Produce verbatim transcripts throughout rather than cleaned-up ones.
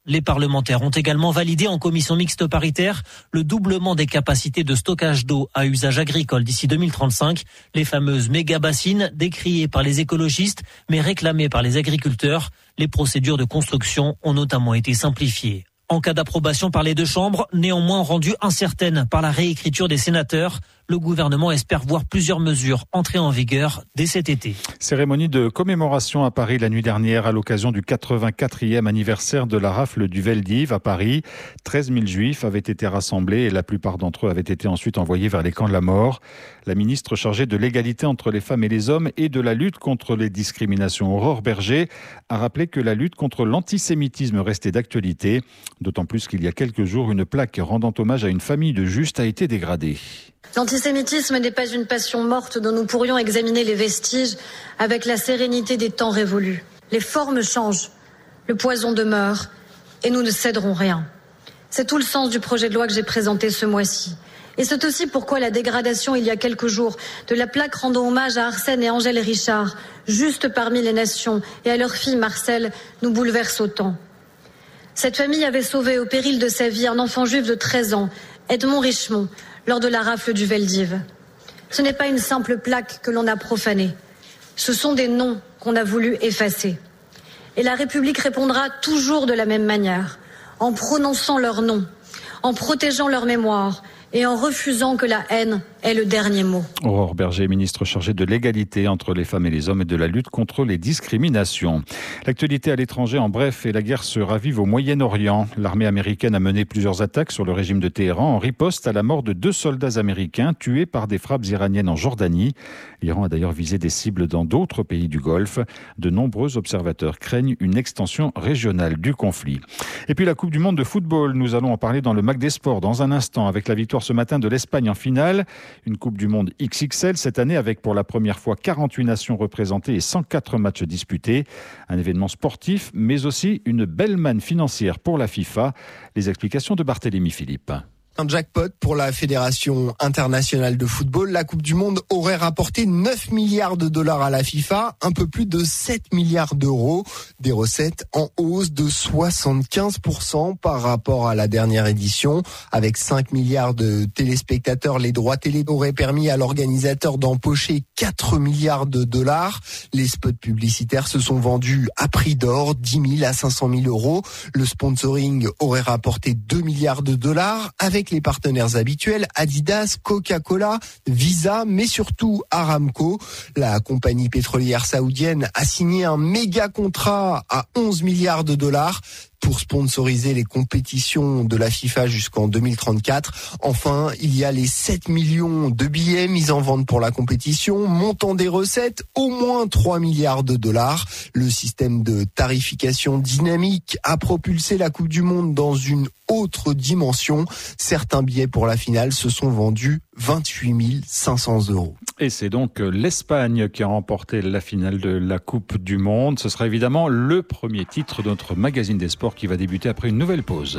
Les parlementaires ont également validé en commission mixte paritaire le doublement des capacités de stockage d'eau à usage agricole d'ici deux mille trente-cinq. Les fameuses méga-bassines décriées par les écologistes mais réclamées par les agriculteurs. Les procédures de construction ont notamment été simplifiées. En cas d'approbation par les deux chambres, néanmoins rendues incertaines par la réécriture des sénateurs, le gouvernement espère voir plusieurs mesures entrer en vigueur dès cet été. Cérémonie de commémoration à Paris la nuit dernière à l'occasion du quatre-vingt-quatrième anniversaire de la rafle du Veldiv à Paris. treize mille juifs avaient été rassemblés et la plupart d'entre eux avaient été ensuite envoyés vers les camps de la mort. La ministre chargée de l'égalité entre les femmes et les hommes et de la lutte contre les discriminations, Aurore Berger, a rappelé que la lutte contre l'antisémitisme restait d'actualité. D'autant plus qu'il y a quelques jours, une plaque rendant hommage à une famille de justes a été dégradée. L'antisémitisme n'est pas une passion morte dont nous pourrions examiner les vestiges avec la sérénité des temps révolus. Les formes changent, le poison demeure et nous ne céderons rien. C'est tout le sens du projet de loi que j'ai présenté ce mois-ci. Et c'est aussi pourquoi la dégradation, il y a quelques jours, de la plaque rendant hommage à Arsène et Angèle Richard, juste parmi les nations, et à leur fille Marcel, nous bouleverse autant. Cette famille avait sauvé au péril de sa vie un enfant juif de treize ans, Edmond Richemont, lors de la rafle du Veldiv. Ce n'est pas une simple plaque que l'on a profanée. Ce sont des noms qu'on a voulu effacer. Et la République répondra toujours de la même manière, en prononçant leurs noms, en protégeant leur mémoire et en refusant que la haine ait le dernier mot. Aurore Berger, ministre chargée de l'égalité entre les femmes et les hommes et de la lutte contre les discriminations. L'actualité à l'étranger, en bref, et la guerre se ravive au Moyen-Orient. L'armée américaine a mené plusieurs attaques sur le régime de Téhéran en riposte à la mort de deux soldats américains tués par des frappes iraniennes en Jordanie. L'Iran a d'ailleurs visé des cibles dans d'autres pays du Golfe. De nombreux observateurs craignent une extension régionale du conflit. Et puis la Coupe du Monde de football, nous allons en parler dans le Mag des Sports dans un instant avec la victoire ce matin de l'Espagne en finale. Une Coupe du Monde X X L cette année avec pour la première fois quarante-huit nations représentées et cent quatre matchs disputés. Un événement sportif mais aussi une belle manne financière pour la FIFA. Les explications de Barthélémy Philippe. Un jackpot pour la Fédération internationale de football. La Coupe du Monde aurait rapporté neuf milliards de dollars à la FIFA, un peu plus de sept milliards d'euros. Des recettes en hausse de soixante-quinze pour cent par rapport à la dernière édition. Avec cinq milliards de téléspectateurs, les droits télé auraient permis à l'organisateur d'empocher quatre milliards de dollars. Les spots publicitaires se sont vendus à prix d'or, dix mille à cinq cent mille euros. Le sponsoring aurait rapporté deux milliards de dollars avec les partenaires habituels, Adidas, Coca-Cola, Visa, mais surtout Aramco. La compagnie pétrolière saoudienne a signé un méga contrat à onze milliards de dollars pour sponsoriser les compétitions de la FIFA jusqu'en deux mille trente-quatre. Enfin, il y a les sept millions de billets mis en vente pour la compétition, montant des recettes au moins trois milliards de dollars. Le système de tarification dynamique a propulsé la Coupe du Monde dans une autre dimension. Certains billets pour la finale se sont vendus vingt-huit mille cinq cents euros. Et c'est donc l'Espagne qui a remporté la finale de la Coupe du Monde. Ce sera évidemment le premier titre de notre magazine des sports qui va débuter après une nouvelle pause.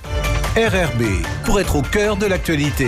R R B, pour être au cœur de l'actualité.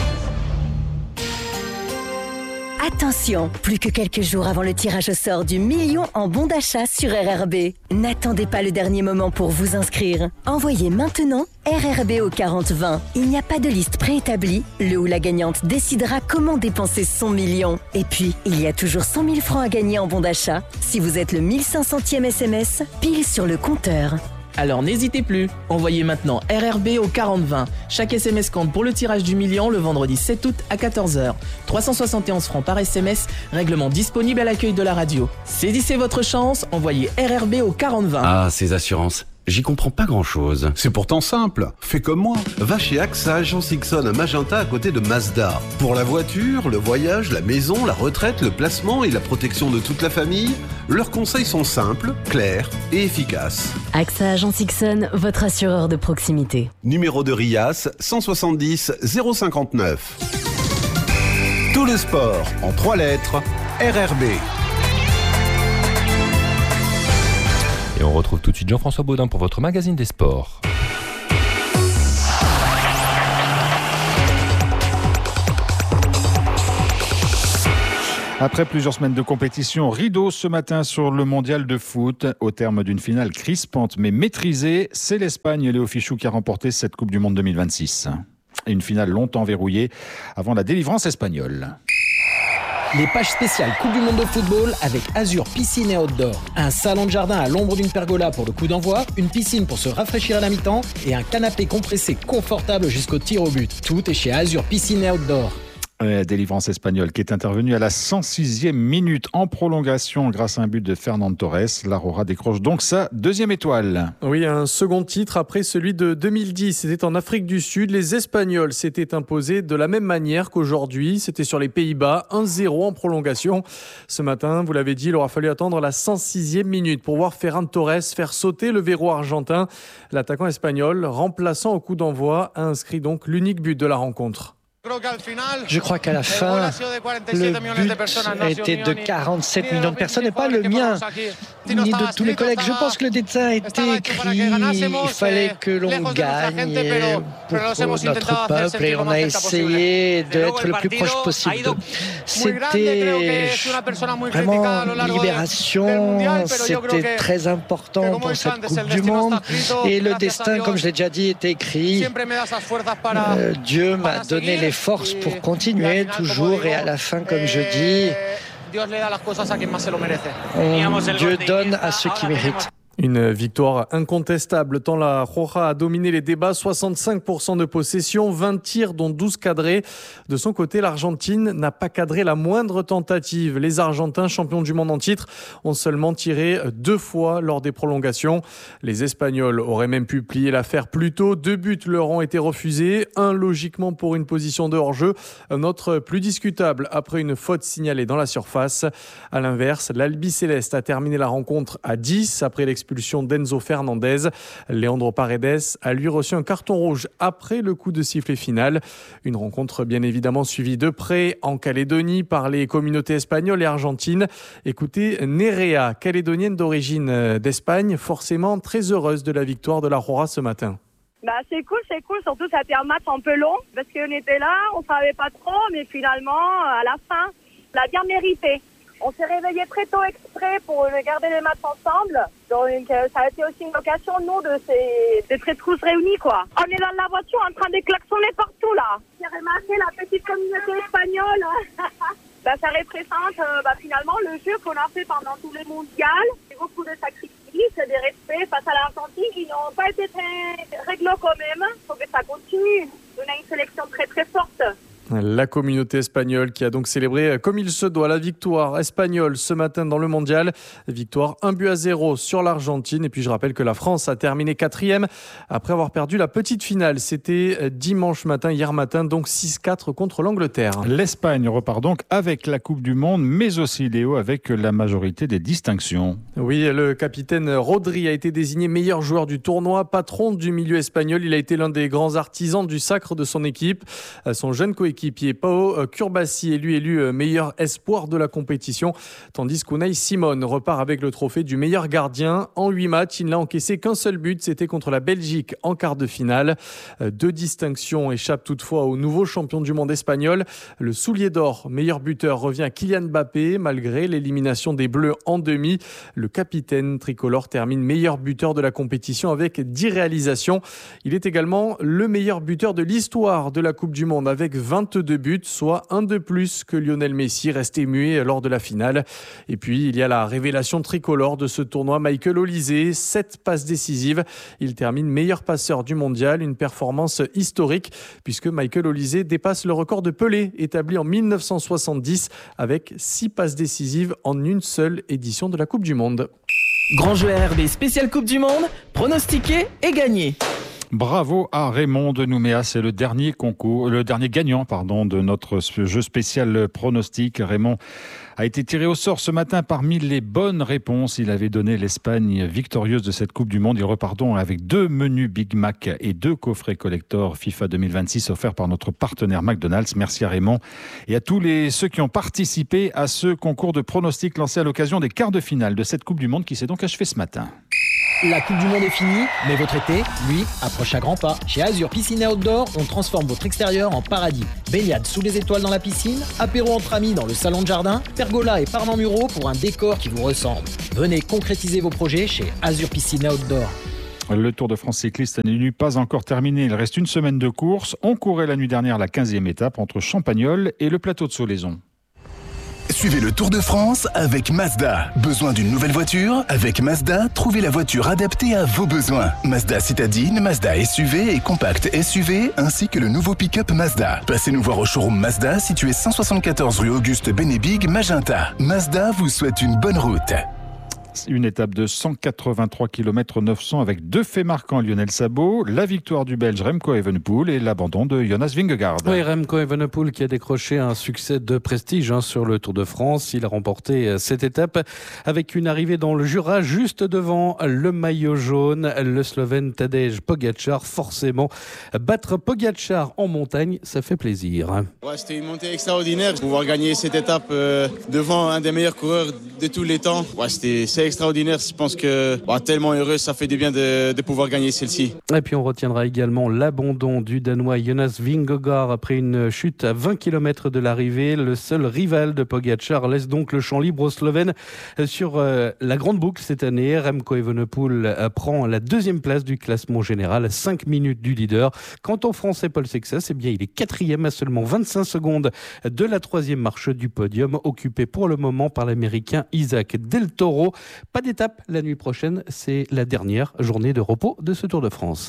Attention, plus que quelques jours avant le tirage au sort du million en bons d'achat sur R R B. N'attendez pas le dernier moment pour vous inscrire. Envoyez maintenant R R B au quarante vingt. Il n'y a pas de liste préétablie. Le ou la gagnante décidera comment dépenser son million. Et puis, il y a toujours cent mille francs à gagner en bons d'achat si vous êtes le mille cinq centième S M S pile sur le compteur. Alors n'hésitez plus, envoyez maintenant R R B au quarante vingt. Chaque S M S compte pour le tirage du million le vendredi sept août à quatorze heures. trois cent soixante et onze francs par S M S, règlement disponible à l'accueil de la radio. Saisissez votre chance, envoyez R R B au quarante vingt. Ah, ces assurances, j'y comprends pas grand-chose. C'est pourtant simple, fais comme moi. Va chez A X A, Agence Ixon à Magenta à côté de Mazda. Pour la voiture, le voyage, la maison, la retraite, le placement et la protection de toute la famille, leurs conseils sont simples, clairs et efficaces. A X A Agence Ixon, votre assureur de proximité. Numéro de RIAS cent soixante-dix zéro cinquante-neuf. Tout le sport en trois lettres, R R B. Et on retrouve tout de suite Jean-François Baudin pour votre magazine des sports. Après plusieurs semaines de compétition, rideau ce matin sur le mondial de foot. Au terme d'une finale crispante mais maîtrisée, c'est l'Espagne, Léo Fichou, qui a remporté cette Coupe du Monde deux mille vingt-six. Une finale longtemps verrouillée avant la délivrance espagnole. Les pages spéciales Coupe du Monde de football avec Azur Piscine et Outdoor. Un salon de jardin à l'ombre d'une pergola pour le coup d'envoi, une piscine pour se rafraîchir à la mi-temps et un canapé compressé confortable jusqu'au tir au but. Tout est chez Azur Piscine et Outdoor. La délivrance espagnole qui est intervenue à la cent sixième minute en prolongation grâce à un but de Fernand Torres. L'Aurora décroche donc sa deuxième étoile. Oui, un second titre après celui de deux mille dix. C'était en Afrique du Sud. Les Espagnols s'étaient imposés de la même manière qu'aujourd'hui. C'était sur les Pays-Bas, un zéro en prolongation. Ce matin, vous l'avez dit, il aura fallu attendre la cent sixième minute pour voir Ferran Torres faire sauter le verrou argentin. L'attaquant espagnol, remplaçant au coup d'envoi, a inscrit donc l'unique but de la rencontre. Je crois qu'à la fin, le but était de quarante-sept millions de personnes et pas le mien, ni de tous les collègues. Je pense que le destin était écrit, il fallait que l'on gagne pour notre peuple et on a essayé d'être le plus proche possible. C'était vraiment libération, c'était très important pour cette Coupe du Monde et le destin, comme je l'ai déjà dit, était écrit. Euh, Dieu m'a donné les force pour continuer toujours et à la fin, comme je dis, Dieu donne à ceux qui méritent. Une victoire incontestable tant la Roja a dominé les débats, soixante-cinq pour cent de possession, vingt tirs dont douze cadrés. De son côté, l'Argentine n'a pas cadré la moindre tentative. Les Argentins, champions du monde en titre, ont seulement tiré deux fois lors des prolongations. Les Espagnols auraient même pu plier l'affaire plus tôt. Deux buts leur ont été refusés, un logiquement pour une position de hors-jeu, un autre plus discutable après une faute signalée dans la surface. À l'inverse, l'Albiceleste a terminé la rencontre à dix après l'expulsion Expulsion d'Enzo Fernandez. Leandro Paredes a lui reçu un carton rouge après le coup de sifflet final. Une rencontre bien évidemment suivie de près en Calédonie par les communautés espagnoles et argentines. Écoutez Nerea, calédonienne d'origine d'Espagne, forcément très heureuse de la victoire de la Roja ce matin. Bah c'est cool, c'est cool, surtout ça a été un match un peu long parce qu'on était là, on savait pas trop, mais finalement à la fin, on l'a bien mérité. On s'est réveillé très tôt exprès pour regarder les matchs ensemble. Donc ça a été aussi une occasion, nous, de d'être tous réunis, quoi. On est dans la voiture en train de klaxonner partout, là. J'ai remarqué la petite communauté espagnole. bah, ça représente euh, bah, finalement le jeu qu'on a fait pendant tous les mondiales. Beaucoup de sacrifices, de respect face à l'Argentine qui n'ont pas été très réglo quand même. Il faut que ça continue. On a une sélection très très forte. La communauté espagnole qui a donc célébré comme il se doit la victoire espagnole ce matin dans le mondial. Victoire un but à zéro sur l'Argentine. Et puis je rappelle que la France a terminé quatrième après avoir perdu la petite finale. C'était dimanche matin, hier matin, donc six quatre contre l'Angleterre. L'Espagne repart donc avec la Coupe du Monde, mais aussi Léo avec la majorité des distinctions. Oui, le capitaine Rodri a été désigné meilleur joueur du tournoi, patron du milieu espagnol. Il a été l'un des grands artisans du sacre de son équipe. Son jeune coéquipier Équipier Pau Curbassi est lui élu meilleur espoir de la compétition, tandis qu'Unai Simon repart avec le trophée du meilleur gardien. En huit matchs, il n'a encaissé qu'un seul but, c'était contre la Belgique en quart de finale. Deux distinctions échappent toutefois au nouveau champion du monde espagnol. Le soulier d'or, meilleur buteur, revient à Kylian Mbappé, malgré l'élimination des Bleus en demi. Le capitaine tricolore termine meilleur buteur de la compétition avec dix réalisations. Il est également le meilleur buteur de l'histoire de la Coupe du Monde avec vingt vingt-deux buts, soit un de plus que Lionel Messi, resté muet lors de la finale. Et puis, il y a la révélation tricolore de ce tournoi, Michael Olise, sept passes décisives. Il termine meilleur passeur du mondial, une performance historique, puisque Michael Olise dépasse le record de Pelé, établi en mille neuf cent soixante-dix, avec six passes décisives en une seule édition de la Coupe du Monde. Grand jeu R R B spécial Coupe du Monde, pronostiqué et gagné. Bravo à Raymond de Nouméa, c'est le dernier concours, le dernier gagnant pardon, de notre jeu spécial pronostic. Raymond a été tiré au sort ce matin parmi les bonnes réponses. Il avait donné l'Espagne victorieuse de cette Coupe du Monde. Il repart donc avec deux menus Big Mac et deux coffrets collector FIFA deux mille vingt-six offerts par notre partenaire McDonald's. Merci à Raymond et à tous les, ceux qui ont participé à ce concours de pronostic lancé à l'occasion des quarts de finale de cette Coupe du Monde qui s'est donc achevée ce matin. La Coupe du Monde est finie, mais votre été, lui, approche à grands pas. Chez Azur Piscine et Outdoor, on transforme votre extérieur en paradis. Baignade sous les étoiles dans la piscine, apéro entre amis dans le salon de jardin, pergola et pardon muraux pour un décor qui vous ressemble. Venez concrétiser vos projets chez Azur Piscine et Outdoor. Le Tour de France cycliste n'est pas encore terminé. Il reste une semaine de course. On courait la nuit dernière la quinzième étape entre Champagnole et le plateau de Solaison. Suivez le Tour de France avec Mazda. Besoin d'une nouvelle voiture? Avec Mazda, trouvez la voiture adaptée à vos besoins. Mazda citadine, Mazda S U V et compact S U V, ainsi que le nouveau pick-up Mazda. Passez nous voir au showroom Mazda, situé cent soixante-quatorze rue Auguste Benebig, Magenta. Mazda vous souhaite une bonne route. Une étape de cent quatre-vingt-trois kilomètres neuf cents avec deux faits marquants. Lionel Sabot, la victoire du Belge Remco Evenepoel et l'abandon de Jonas Vingegaard. Oui, Remco Evenepoel qui a décroché un succès de prestige hein, sur le Tour de France. Il a remporté cette étape avec une arrivée dans le Jura juste devant le maillot jaune, le Slovène Tadej Pogačar. Forcément, battre Pogačar en montagne, ça fait plaisir. Ouais, c'était une montée extraordinaire. Pouvoir gagner cette étape euh, devant un des meilleurs coureurs de tous les temps, ouais, c'était c'est extraordinaire. Je pense que bah, tellement heureux, ça fait du bien de, de pouvoir gagner celle-ci. Et puis on retiendra également l'abandon du Danois Jonas Vingegaard après une chute à vingt kilomètres de l'arrivée. Le seul rival de Pogačar laisse donc le champ libre aux Slovènes sur euh, la grande boucle cette année. Remco Evenepoel euh, prend la deuxième place du classement général, cinq minutes du leader. Quant au Français Paul Sexas, eh bien, il est quatrième à seulement vingt-cinq secondes de la troisième marche du podium, occupé pour le moment par l'Américain Isaac Del Toro. Pas d'étape la nuit prochaine, c'est la dernière journée de repos de ce Tour de France.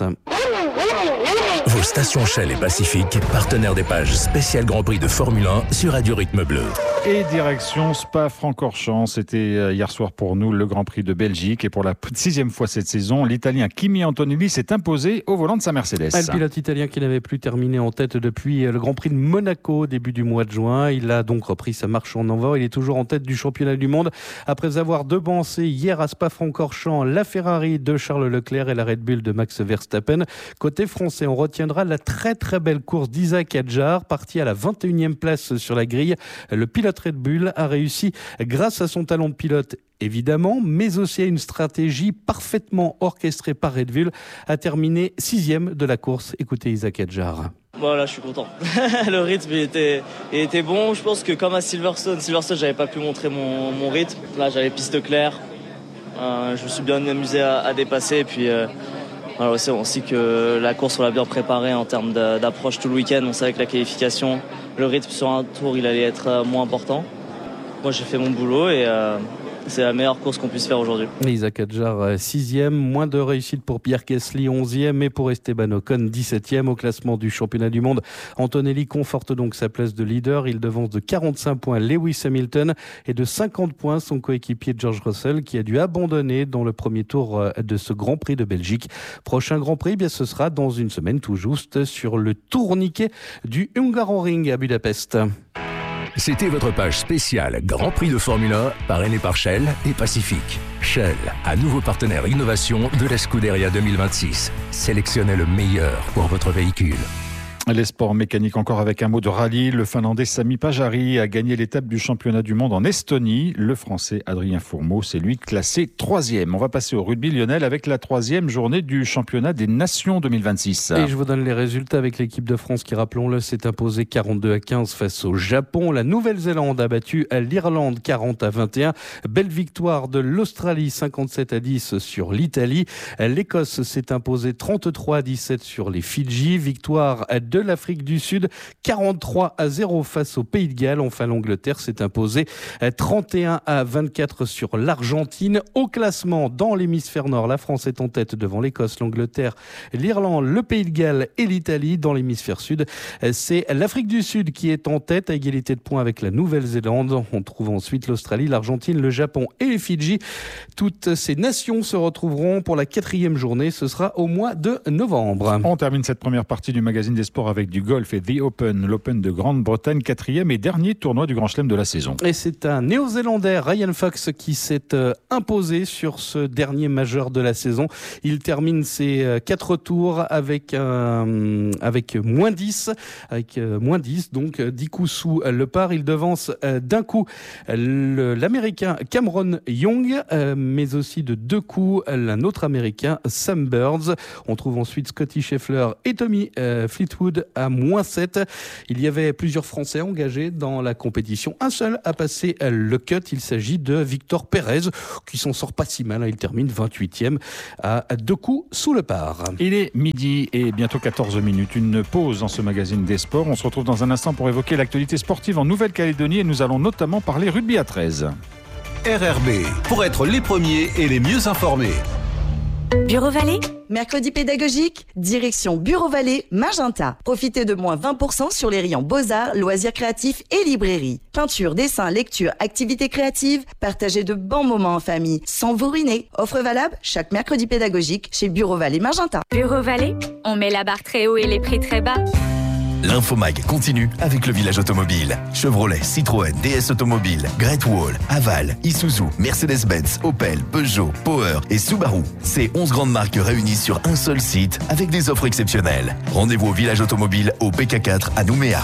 Vos stations Shell et Pacifique, partenaires des pages spéciales Grand Prix de Formule un sur Radio Rythme Bleu. Et direction Spa-Francorchamps, c'était hier soir pour nous le Grand Prix de Belgique. Et pour la sixième fois cette saison, l'Italien Kimi Antonelli s'est imposé au volant de sa Mercedes. Le pilote italien qui n'avait plus terminé en tête depuis le Grand Prix de Monaco début du mois de juin. Il a donc repris sa marche en avant. Il est toujours en tête du championnat du monde après avoir devancé hier à Spa-Francorchamps la Ferrari de Charles Leclerc et la Red Bull de Max Verstappen. Côté français, on retiendra la très très belle course d'Isaac Adjar, parti à la vingt et unième place sur la grille. Le pilote Red Bull a réussi grâce à son talent de pilote évidemment, mais aussi à une stratégie parfaitement orchestrée par Red Bull, à terminer sixième de la course. Écoutez Isaac Adjar. Voilà, je suis content. Le rythme il était, il était bon. Je pense que comme à Silverstone, Silverstone, j'avais pas pu montrer mon, mon rythme. Là, j'avais piste claire. Euh, je me suis bien amusé à, à dépasser. Et puis, euh, alors, on sait que la course, on l'a bien préparée en termes d'approche tout le week-end. On savait que la qualification, le rythme sur un tour, il allait être moins important. Moi, j'ai fait mon boulot et euh, c'est la meilleure course qu'on puisse faire aujourd'hui. Isaac Adjar, sixième. Moins de réussite pour Pierre Gasly, onzième. Et pour Esteban Ocon, dix-septième au classement du championnat du monde. Antonelli conforte donc sa place de leader. Il devance de quarante-cinq points Lewis Hamilton et de cinquante points son coéquipier George Russell, qui a dû abandonner dans le premier tour de ce Grand Prix de Belgique. Prochain Grand Prix, bien, ce sera dans une semaine tout juste sur le tourniquet du Hungaroring à Budapest. C'était votre page spéciale Grand Prix de Formule un, parrainé par Shell et Pacifique. Shell, un nouveau partenaire innovation de la Scuderia deux mille vingt-six. Sélectionnez le meilleur pour votre véhicule. Les sports mécaniques encore avec un mot de rallye. Le Finlandais Sami Pajari a gagné l'étape du championnat du monde en Estonie. Le Français Adrien Fourmeau, c'est lui classé troisième. On va passer au rugby Lionel avec la troisième journée du championnat des nations deux mille vingt-six. Et je vous donne les résultats avec l'équipe de France qui, rappelons-le, s'est imposée quarante-deux à quinze face au Japon. La Nouvelle-Zélande a battu l'Irlande quarante à vingt et un. Belle victoire de l'Australie cinquante-sept à dix sur l'Italie. L'Écosse s'est imposée trente-trois à dix-sept sur les Fidji. Victoire de de l'Afrique du Sud, quarante-trois à zéro face au Pays de Galles. Enfin, l'Angleterre s'est imposée trente et un à vingt-quatre sur l'Argentine. Au classement, dans l'hémisphère nord, la France est en tête devant l'Écosse, l'Angleterre, l'Irlande, le Pays de Galles et l'Italie. Dans l'hémisphère sud, c'est l'Afrique du Sud qui est en tête à égalité de points avec la Nouvelle-Zélande. On trouve ensuite l'Australie, l'Argentine, le Japon et les Fidji. Toutes ces nations se retrouveront pour la quatrième journée. Ce sera au mois de novembre. On termine cette première partie du magazine des sports sport avec du golf et The Open, l'Open de Grande-Bretagne, quatrième et dernier tournoi du Grand Chelem de la saison. Et c'est un Néo-Zélandais, Ryan Fox, qui s'est euh, imposé sur ce dernier majeur de la saison. Il termine ses euh, quatre tours avec, euh, avec moins dix, avec euh, moins dix, donc euh, dix coups sous euh, le par. Il devance euh, d'un coup euh, l'Américain Cameron Young, euh, mais aussi de deux coups un autre Américain, Sam Burns. On trouve ensuite Scotty Scheffler et Tommy euh, Fleetwood à moins sept. Il y avait plusieurs Français engagés dans la compétition. Un seul a passé le cut. Il s'agit de Victor Pérez, qui s'en sort pas si mal. Il termine vingt-huitième à deux coups sous le par. Il est midi et bientôt quatorze minutes. Une pause dans ce magazine des sports. On se retrouve dans un instant pour évoquer l'actualité sportive en Nouvelle-Calédonie et nous allons notamment parler rugby à treize. R R B, pour être les premiers et les mieux informés. Bureau Vallée, mercredi pédagogique, direction Bureau Vallée, Magenta. Profitez de moins vingt pour cent sur les rayons Beaux-Arts, Loisirs créatifs et librairie. Peinture, dessin, lecture, activités créatives, partagez de bons moments en famille, sans vous ruiner. Offre valable chaque mercredi pédagogique chez Bureau Vallée, Magenta. Bureau Vallée, on met la barre très haut et les prix très bas. L'Infomag continue avec le village automobile. Chevrolet, Citroën, D S Automobile, Great Wall, Aval, Isuzu, Mercedes-Benz, Opel, Peugeot, Power et Subaru. Ces onze grandes marques réunies sur un seul site avec des offres exceptionnelles. Rendez-vous au village automobile au P K quatre à Nouméa.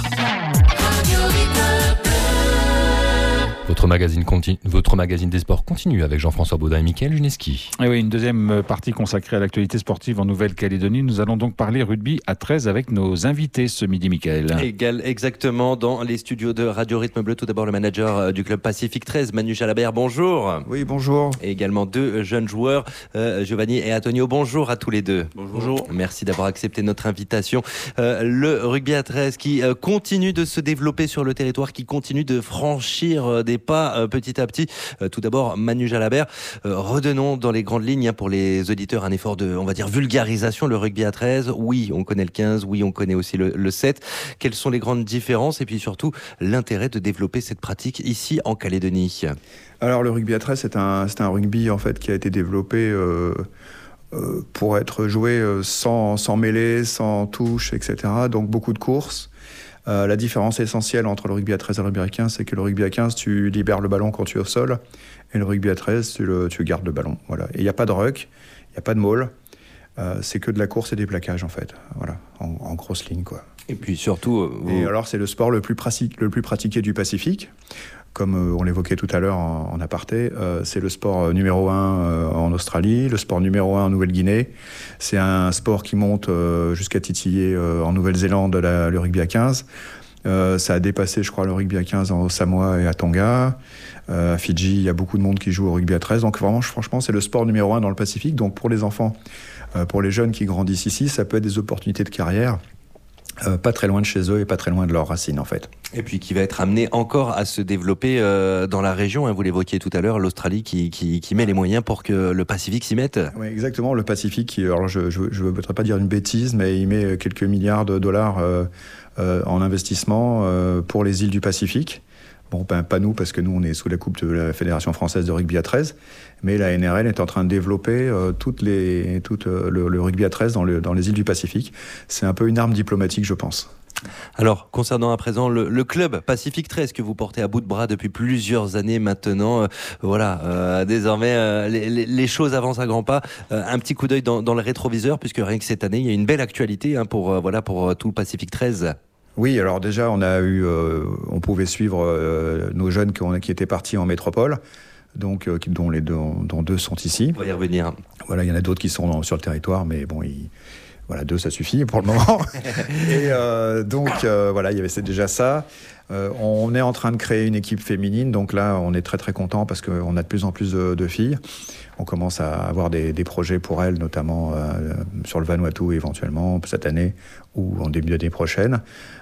Votre magazine, continue, votre magazine des sports continue avec Jean-François Baudin et Mickaël Juneski. Et oui, une deuxième partie consacrée à l'actualité sportive en Nouvelle-Calédonie. Nous allons donc parler rugby à treize avec nos invités ce midi, Mickaël. Égal, exactement, dans les studios de Radio Rythme Bleu. Tout d'abord, le manager du club Pacifique treize, Manu Jalabert, bonjour. Oui, bonjour. Et également deux jeunes joueurs, euh, Giovanni et Antonio. Bonjour à tous les deux. Bonjour. Merci d'avoir accepté notre invitation. Euh, le rugby à treize qui euh, continue de se développer sur le territoire, qui continue de franchir euh, des pas euh, petit à petit. Euh, tout d'abord, Manu Jalabert, euh, redonnons dans les grandes lignes hein, pour les auditeurs un effort de, on va dire, vulgarisation. Le rugby à treize, oui, on connaît le quinze, oui, on connaît aussi le, le sept. Quelles sont les grandes différences et puis surtout l'intérêt de développer cette pratique ici en Calédonie? Alors le rugby à treize, c'est un, c'est un rugby en fait qui a été développé euh, euh, pour être joué sans, sans mêlée, sans touche, et cetera. Donc beaucoup de courses. Euh, la différence essentielle entre le rugby à treize et le rugby à quinze, c'est que le rugby à quinze, tu libères le ballon quand tu es au sol, et le rugby à treize, tu, le, tu gardes le ballon. Voilà. Et il n'y a pas de ruck, il n'y a pas de maul, euh, c'est que de la course et des plaquages en fait, voilà, en, en grosse ligne quoi. Et puis surtout... Euh, vous... Et alors c'est le sport le plus, pratique, le plus pratiqué du Pacifique, comme euh, on l'évoquait tout à l'heure en, en aparté, euh, c'est le sport euh, numéro un euh, en Australie, le sport numéro un en Nouvelle-Guinée. C'est un sport qui monte euh, jusqu'à titiller euh, en Nouvelle-Zélande la, le rugby à quinze. Euh, ça a dépassé, je crois, le rugby à quinze en Samoa et à Tonga. Euh, à Fidji, il y a beaucoup de monde qui joue au rugby à treize. Donc vraiment, franchement, c'est le sport numéro un dans le Pacifique. Donc pour les enfants, euh, pour les jeunes qui grandissent ici, ça peut être des opportunités de carrière. Euh, pas très loin de chez eux et pas très loin de leurs racines en fait. Et puis qui va être amené encore à se développer euh, dans la région, hein, vous l'évoquiez tout à l'heure, l'Australie qui, qui, qui met les moyens pour que le Pacifique s'y mette. Oui, exactement, le Pacifique, alors je ne voudrais pas dire une bêtise, mais il met quelques milliards de dollars euh, euh, en investissement euh, pour les îles du Pacifique. Bon, ben, pas nous, parce que nous, on est sous la coupe de la Fédération française de rugby à treize, mais la N R L est en train de développer euh, toutes les, toutes, euh, le, le rugby à treize dans, le, dans les îles du Pacifique. C'est un peu une arme diplomatique, je pense. Alors, concernant à présent le, le club Pacifique treize que vous portez à bout de bras depuis plusieurs années maintenant, euh, voilà, euh, désormais euh, les, les choses avancent à grands pas. Euh, un petit coup d'œil dans, dans le rétroviseur, puisque rien que cette année, il y a une belle actualité hein, pour, euh, voilà, pour euh, tout le Pacifique treize. Oui, alors déjà, on a eu, euh, on pouvait suivre euh, nos jeunes qui, ont, qui étaient partis en métropole, donc euh, dont les deux, dont deux sont ici. On va y revenir. Voilà, il y en a d'autres qui sont dans, sur le territoire, mais bon, ils, voilà, deux, ça suffit pour le moment. Et euh, donc, euh, voilà, il y avait c'est déjà ça. Euh, on est en train de créer une équipe féminine, donc là, on est très très content parce qu'on a de plus en plus de, de filles. On commence à avoir des, des projets pour elles, notamment euh, sur le Vanuatu éventuellement cette année ou en début d'année prochaine.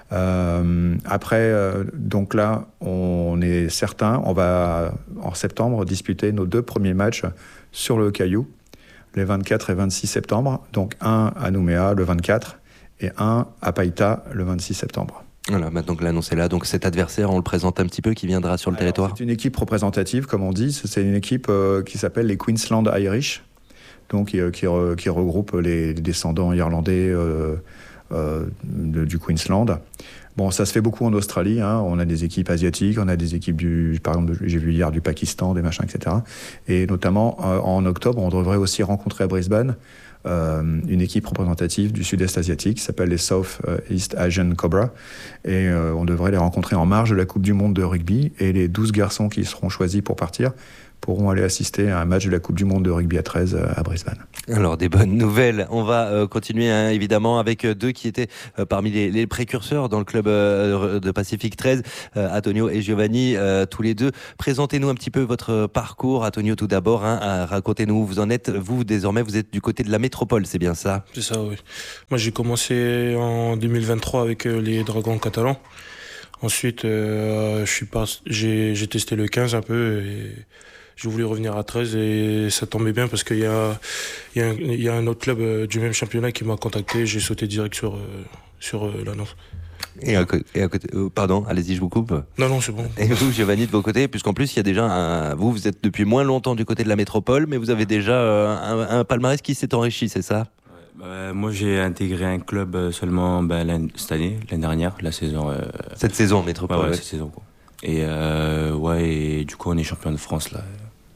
Euh, après, euh, donc là, on est certain, on va en septembre disputer nos deux premiers matchs sur le Caillou, les vingt-quatre et vingt-six septembre. Donc un à Nouméa le vingt-quatre et un à Païta le vingt-six septembre. Voilà, maintenant que l'annonce est là, donc cet adversaire, on le présente un petit peu, qui viendra sur le Alors, territoire. C'est une équipe représentative, comme on dit. C'est une équipe euh, qui s'appelle les Queensland Irish, donc qui, qui, qui regroupe les descendants irlandais, euh, euh, de, du Queensland. Bon, ça se fait beaucoup en Australie, hein. On a des équipes asiatiques, on a des équipes, du, par exemple, j'ai vu hier du Pakistan, des machins, et cetera. Et notamment, euh, en octobre, on devrait aussi rencontrer à Brisbane euh, une équipe représentative du sud-est asiatique qui s'appelle les South East Asian Cobra. Et euh, on devrait les rencontrer en marge de la Coupe du Monde de rugby. Et les douze garçons qui seront choisis pour partir pourront aller assister à un match de la Coupe du Monde de rugby à treize à Brisbane. Alors, des bonnes nouvelles. On va euh, continuer, hein, évidemment, avec deux qui étaient euh, parmi les, les précurseurs dans le club euh, de Pacifique treize, euh, Antonio et Giovanni, euh, tous les deux. Présentez-nous un petit peu votre parcours. Antonio, tout d'abord, hein, euh, racontez-nous où vous en êtes. Vous, désormais, vous êtes du côté de la métropole, c'est bien ça? C'est ça, oui. Moi, j'ai commencé en deux mille vingt-trois avec euh, les Dragons catalans. Ensuite, euh, je suis pas, j'ai, j'ai testé le quinze un peu et j'ai voulu revenir à treize et ça tombait bien parce qu'il y a, il y a, un, il y a un autre club euh, du même championnat qui m'a contacté. J'ai sauté direct sur, euh, sur euh, l'annonce. Et à côté, et à côté euh, pardon, allez-y, je vous coupe. Non, non, c'est bon. Et vous, Giovanni, de vos côtés, puisqu'en plus, il y a déjà un, vous, vous êtes depuis moins longtemps du côté de la métropole, mais vous avez déjà euh, un, un palmarès qui s'est enrichi, c'est ça? Bah, moi, j'ai intégré un club seulement bah, cette année, l'année dernière, la saison. Euh... Cette saison, métropole. Ouais, ouais, ouais. cette saison, quoi. Et, euh, ouais, et du coup, on est champion de France, là.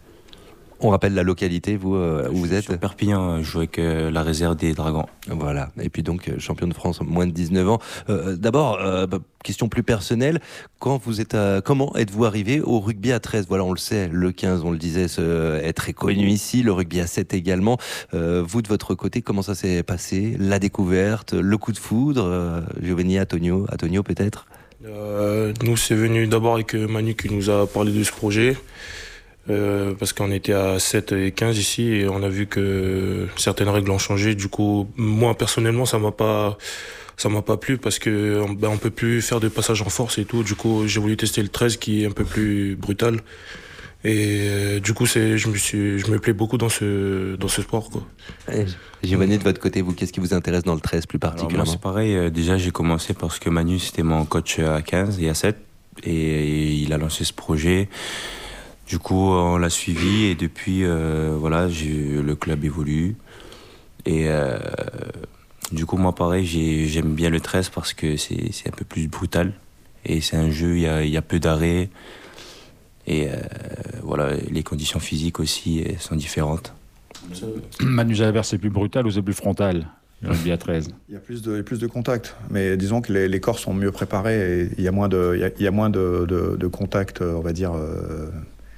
On rappelle la localité, vous, euh, où vous êtes? Sur Perpignan, je joue avec euh, la réserve des Dragons. Voilà, et puis donc euh, champion de France moins de dix-neuf ans. Euh, d'abord, euh, bah, question plus personnelle, quand vous êtes à, comment êtes-vous arrivé au rugby à treize? Voilà, on le sait, le quinze, on le disait, ce, est très connu ici, le rugby à sept également. Euh, vous, de votre côté, comment ça s'est passé? La découverte, le coup de foudre, euh, Giovanni, Antonio, Antonio peut-être? euh, Nous, c'est venu d'abord avec Manu qui nous a parlé de ce projet. Euh, parce qu'on était à sept et quinze ici et on a vu que certaines règles ont changé. Du coup, moi personnellement, ça m'a pas, ça m'a pas plu parce que ben, on peut plus faire de passage en force et tout. Du coup, j'ai voulu tester le treize qui est un peu plus brutal. Et euh, du coup, c'est, je me suis, je me plais beaucoup dans ce, dans ce sport, quoi. Et Giovanni, de votre côté, vous, qu'est-ce qui vous intéresse dans le treize plus particulièrement? Alors moi, c'est pareil. Euh, déjà, j'ai commencé parce que Manu, c'était mon coach à quinze et à sept et, et il a lancé ce projet. Du coup, on l'a suivi et depuis, euh, voilà, j'ai, le club évolue. Et euh, du coup, moi, pareil, j'ai, j'aime bien le treize parce que c'est, c'est un peu plus brutal. Et c'est un jeu, il y a, y a peu d'arrêts. Et euh, voilà, les conditions physiques aussi sont différentes. Manu Jalabert, c'est plus brutal ou c'est plus frontal, le rugby à treize? Il y a plus de, il y a plus de contact, mais disons que les, les corps sont mieux préparés et il y a moins de, il y a, il y a moins de, de, de contacts, on va dire, euh,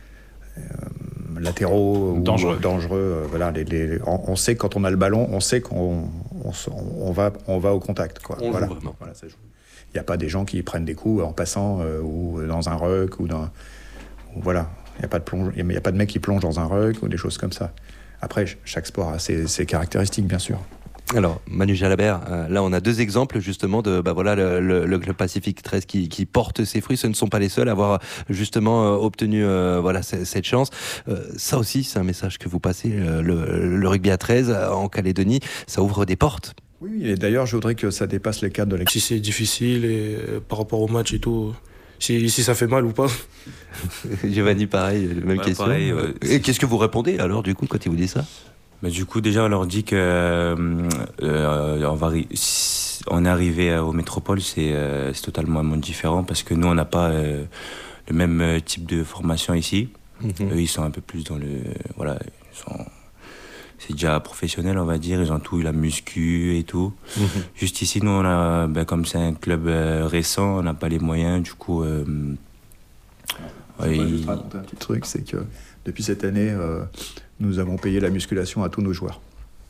euh, latéraux ou dangereux. dangereux euh, voilà, les, les, on, on sait que quand on a le ballon, on sait qu'on on, on va, on va au contact, quoi. On voilà. joue vraiment. Voilà, ça joue. Il n'y a pas des gens qui prennent des coups en passant euh, ou dans un ruck ou dans, ou voilà. Il n'y a pas de plonge, il y a pas de mec qui plonge dans un ruck ou des choses comme ça. Après, chaque sport a ses, ses caractéristiques, bien sûr. Alors, Manu Jalabert, euh, là on a deux exemples justement de bah voilà le, le, le club Pacifique treize qui, qui porte ses fruits. Ce ne sont pas les seuls à avoir justement euh, obtenu euh, voilà c- cette chance. Euh, ça aussi, c'est un message que vous passez. Euh, le, le rugby à treize en Calédonie, ça ouvre des portes. Oui, et d'ailleurs, je voudrais que ça dépasse les cadres de l'équipe. Si c'est difficile et euh, par rapport au match et tout, si, si ça fait mal ou pas. Giovanni, pareil, même ouais, question. Pareil, ouais. Et qu'est-ce que vous répondez alors du coup quand il vous dit ça? Bah, du coup, déjà, on leur dit que euh, on, va, on est arrivé au métropole, c'est, euh, c'est totalement un monde différent parce que nous, on n'a pas euh, le même type de formation ici. Mm-hmm. Eux, ils sont un peu plus dans le. Voilà, ils sont, c'est déjà professionnel, on va dire. Ils ont tout, la muscu et tout. Mm-hmm. Juste ici, nous, on a, ben, comme c'est un club euh, récent, on n'a pas les moyens. Du coup. Euh, ouais, je vais juste raconter un petit truc, c'est que depuis cette année. Euh, Nous avons payé la musculation à tous nos joueurs.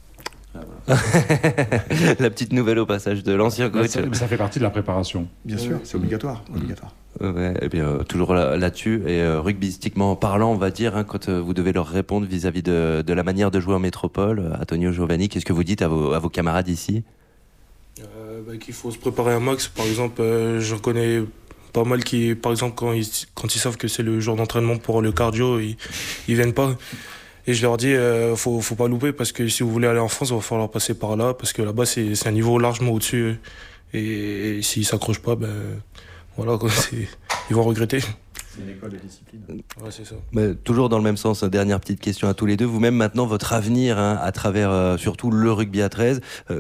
La petite nouvelle au passage de l'ancien coach. Ça, ça fait partie de la préparation. Bien sûr, c'est obligatoire. Mmh. obligatoire. Ouais, et bien, euh, toujours là, là-dessus, et euh, rugbystiquement parlant, on va dire, hein, quand euh, vous devez leur répondre vis-à-vis de, de la manière de jouer en métropole, euh, Antonio, Giovanni, qu'est-ce que vous dites à vos, à vos camarades ici? euh, bah, Qu'il faut se préparer un max. Par exemple, euh, j'en connais pas mal qui, par exemple, quand ils, quand ils savent que c'est le jour d'entraînement pour le cardio, ils, ils viennent pas. Et je leur dis, euh, faut, faut pas louper parce que si vous voulez aller en France, il va falloir passer par là parce que là-bas, c'est, c'est un niveau largement au-dessus. Et, et s'ils s'accrochent pas, ben, voilà, quoi, c'est, ils vont regretter. C'est une école de discipline. Ouais, c'est ça. Mais toujours dans le même sens, hein, dernière petite question à tous les deux. Vous-même, maintenant, votre avenir, hein, à travers euh, surtout le rugby à treize, euh,